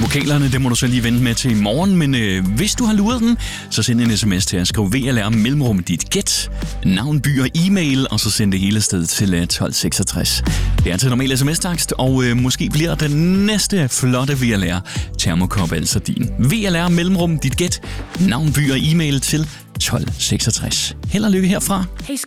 Vokalerne, det må du så lige vente med til i morgen, men hvis du har luret den, så send en sms til at skrive VLR mellemrum dit gæt, navn, by og e-mail, og så send det hele sted til 1266. Det er til normal sms-takst, og måske bliver den næste flotte VLR termokop altså din. VLR mellemrum dit gæt, navn, by og e-mail til 1266. Held og lykke herfra.